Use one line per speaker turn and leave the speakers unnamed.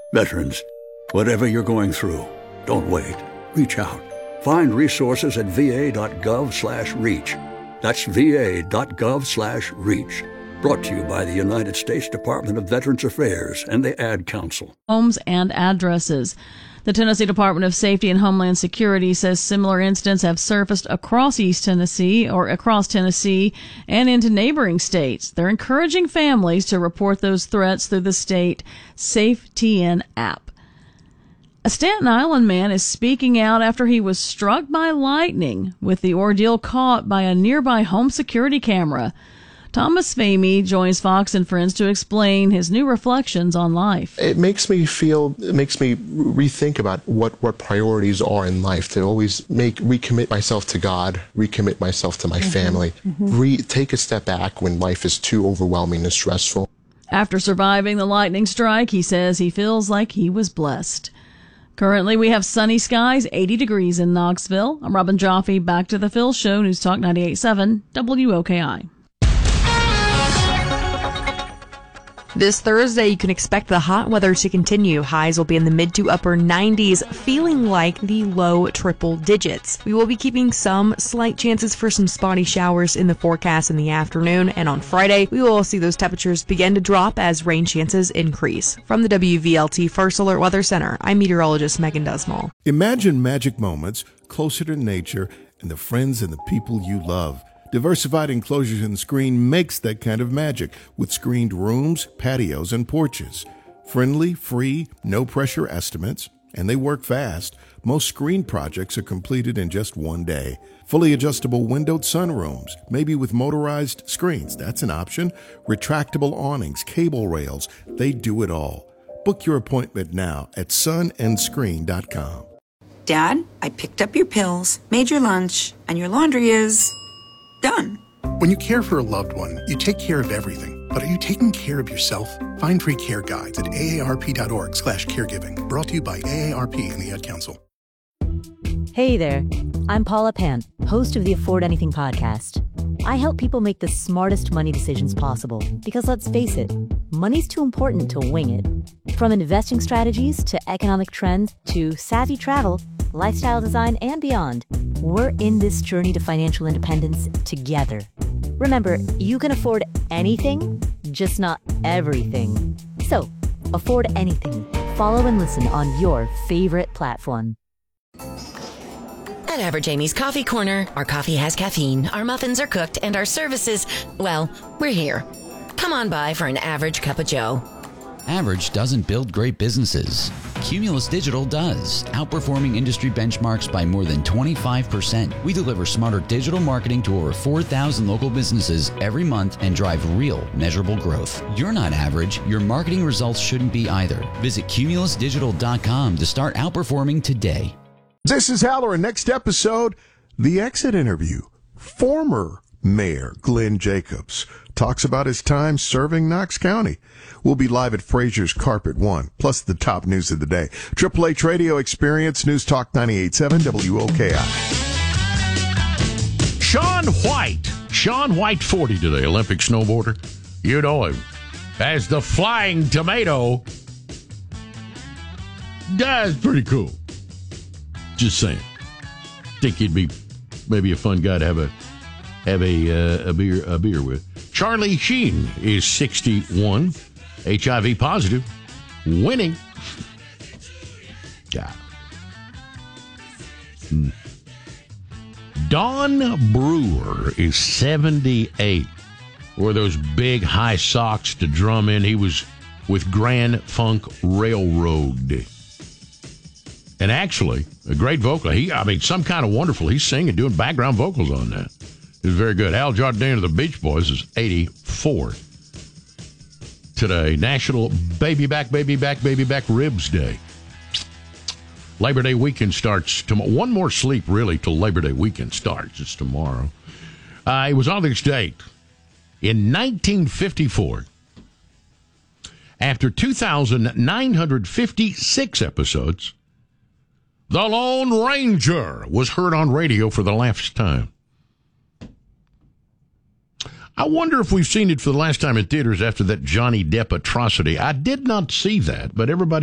Veterans, whatever you're going through, don't wait. Reach out. Find resources at va.gov/reach. That's va.gov/reach. Brought to you by the United States Department of Veterans Affairs and the Ad Council.
Homes and addresses. The Tennessee Department of Safety and Homeland Security says similar incidents have surfaced across East Tennessee and into neighboring states. They're encouraging families to report those threats through the state SafeTN app. A Staten Island man is speaking out after he was struck by lightning, with the ordeal caught by a nearby home security camera. Thomas Famey joins Fox and Friends to explain his new reflections on life.
It makes me rethink about what priorities are in life, to always recommit myself to God, recommit myself to my family, take a step back when life is too overwhelming and stressful.
After surviving the lightning strike, he says he feels like he was blessed. Currently, we have sunny skies, 80 degrees in Knoxville. I'm Robin Joffe. Back to the Phil Show, News Talk 98.7 WOKI.
This Thursday, you can expect the hot weather to continue. Highs will be in the mid to upper 90s, feeling like the low triple digits. We will be keeping some slight chances for some spotty showers in the forecast in the afternoon, and on Friday, we will see those temperatures begin to drop as rain chances increase. From the WVLT First Alert Weather Center, I'm meteorologist Megan Dusmall.
Imagine magic moments closer to nature and the friends and the people you love. Diversified Enclosures and Screen makes that kind of magic with screened rooms, patios, and porches. Friendly, free, no-pressure estimates, and they work fast. Most screen projects are completed in just one day. Fully adjustable windowed sunrooms, maybe with motorized screens, that's an option. Retractable awnings, cable rails, they do it all. Book your appointment now at sunandscreen.com.
Dad, I picked up your pills, made your lunch, and your laundry is done.
When you care for a loved one, you take care of everything. But are you taking care of yourself? Find free care guides at aarp.org/caregiving. Brought to you by AARP and the Ad Council.
Hey there. I'm Paula Pant, host of the Afford Anything podcast. I help people make the smartest money decisions possible because, let's face it, money's too important to wing it. From investing strategies to economic trends to savvy travel, lifestyle design, and beyond, we're in this journey to financial independence together. Remember, you can afford anything, just not everything. So, afford anything. Follow and listen on your favorite platform.
At Average Amy's Coffee Corner, our coffee has caffeine, our muffins are cooked, and our services, well, we're here. Come on by for an average cup of joe.
Average doesn't build great businesses. Cumulus Digital does, outperforming industry benchmarks by more than 25%. We deliver smarter digital marketing to over 4,000 local businesses every month and drive real, measurable growth. You're not average. Your marketing results shouldn't be either. Visit cumulusdigital.com to start outperforming today.
This is Halloran. Next episode, the exit interview. Former Mayor Glenn Jacobs talks about his time serving Knox County. We'll be live at Frazier's Carpet One, plus the top news of the day. Triple H Radio Experience, News Talk 98.7 WOKI.
Shaun White 40 today, Olympic snowboarder. You know him as the Flying Tomato. That's pretty cool. Just saying. Think he'd be maybe a fun guy to have a beer with. Charlie Sheen is 61, HIV positive, winning. Yeah. Don Brewer is 78. Wore those big high socks to drum in. He was with Grand Funk Railroad. And actually, a great vocal. Some kind of wonderful. He's singing, doing background vocals on that. It was very good. Al Jardine of the Beach Boys is 84 today. National Baby Back Ribs Day. Labor Day weekend starts tomorrow. One more sleep, really, till Labor Day weekend starts. It's tomorrow. It was on this date. In 1954, after 2,956 episodes, The Lone Ranger was heard on radio for the last time. I wonder if we've seen it for the last time in theaters after that Johnny Depp atrocity. I did not see that, but everybody